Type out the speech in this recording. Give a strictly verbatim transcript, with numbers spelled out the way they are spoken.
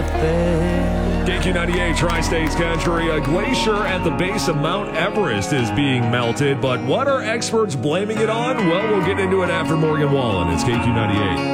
thing. K Q ninety-eight Tri-States Country. A glacier at the base of Mount Everest is being melted, but what are experts blaming it on? Well, we'll get into it after Morgan Wallen. It's K Q ninety-eight.